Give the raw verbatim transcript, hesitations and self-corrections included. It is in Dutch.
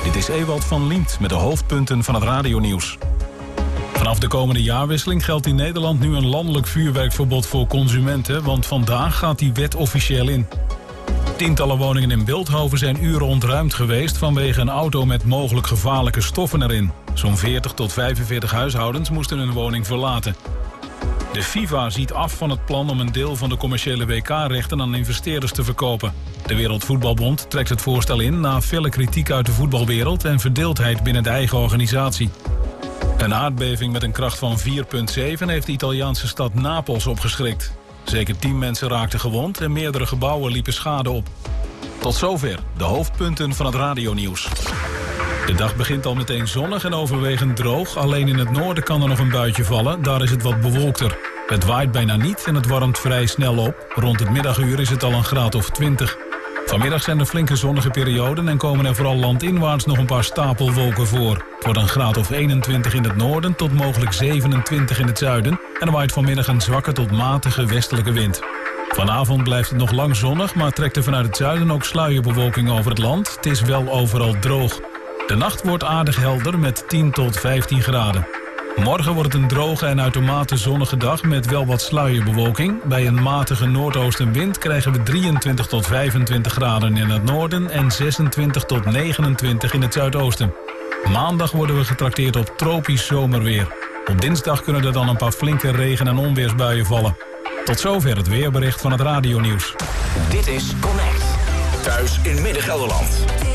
Dit is Ewald van Liemt met de hoofdpunten van het radionieuws. Vanaf de komende jaarwisseling geldt in Nederland nu een landelijk vuurwerkverbod voor consumenten, want vandaag gaat die wet officieel in. Tientallen woningen in Bilthoven zijn uren ontruimd geweest vanwege een auto met mogelijk gevaarlijke stoffen erin. Zo'n veertig tot vijfenveertig huishoudens moesten hun woning verlaten. De FIFA ziet af van het plan om een deel van de commerciële W K-rechten aan investeerders te verkopen. De Wereldvoetbalbond trekt het voorstel in na felle kritiek uit de voetbalwereld en verdeeldheid binnen de eigen organisatie. Een aardbeving met een kracht van vier komma zeven heeft de Italiaanse stad Napels opgeschrikt. Zeker tien mensen raakten gewond en meerdere gebouwen liepen schade op. Tot zover de hoofdpunten van het radionieuws. De dag begint al meteen zonnig en overwegend droog. Alleen in het noorden kan er nog een buitje vallen. Daar is het wat bewolkter. Het waait bijna niet en het warmt vrij snel op. Rond het middaguur is het al een graad of twintig. Vanmiddag zijn er flinke zonnige perioden en komen er vooral landinwaarts nog een paar stapelwolken voor. Het wordt een graad of eenentwintig in het noorden tot mogelijk zevenentwintig in het zuiden. En er waait vanmiddag een zwakke tot matige westelijke wind. Vanavond blijft het nog lang zonnig, maar trekt er vanuit het zuiden ook sluierbewolking over het land. Het is wel overal droog. De nacht wordt aardig helder met tien tot vijftien graden. Morgen wordt het een droge en uitermate zonnige dag met wel wat sluierbewolking. Bij een matige noordoostenwind krijgen we drieëntwintig tot vijfentwintig graden in het noorden en zesentwintig tot negenentwintig in het zuidoosten. Maandag worden we getrakteerd op tropisch zomerweer. Op dinsdag kunnen er dan een paar flinke regen- en onweersbuien vallen. Tot zover het weerbericht van het radionieuws. Dit is Connect. Thuis in Midden-Gelderland.